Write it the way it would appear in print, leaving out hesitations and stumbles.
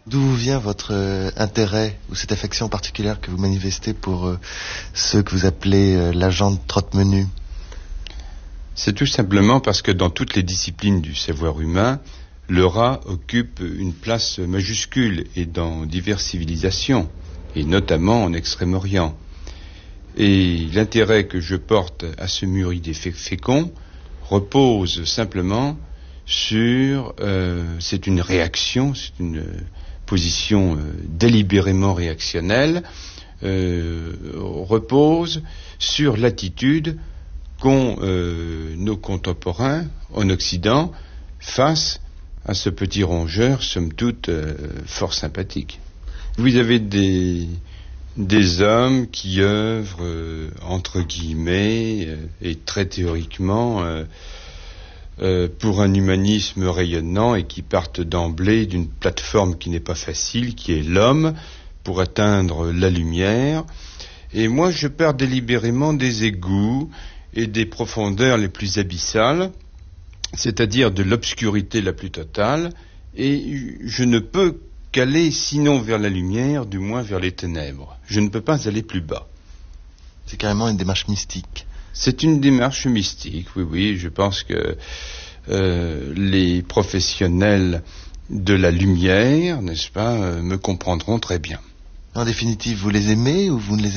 D'où vient votre intérêt ou cette affection particulière que vous manifestez pour ceux que vous appelez l'agent de trotte-menu? C'est tout simplement parce que dans toutes les disciplines du savoir humain, le rat occupe une place majuscule et dans diverses civilisations, et notamment en Extrême-Orient. Et l'intérêt que je porte à ce muridé fécond repose simplement sur... c'est une réaction, c'est une position délibérément réactionnelle, repose sur l'attitude qu'ont nos contemporains en Occident face à ce petit rongeur, somme toute, fort sympathique. Vous avez des hommes qui œuvrent, entre guillemets, et très théoriquement, pour un humanisme rayonnant et qui partent d'emblée d'une plateforme qui n'est pas facile, qui est l'homme, pour atteindre la lumière. Et moi, je pars délibérément des égouts et des profondeurs les plus abyssales, c'est-à-dire de l'obscurité la plus totale, et je ne peux qu'aller sinon vers la lumière, du moins vers les ténèbres. Je ne peux pas aller plus bas. C'est carrément une démarche mystique. C'est une démarche mystique, oui, je pense que les professionnels de la lumière, n'est-ce pas, me comprendront très bien. En définitive, vous les aimez ou vous ne les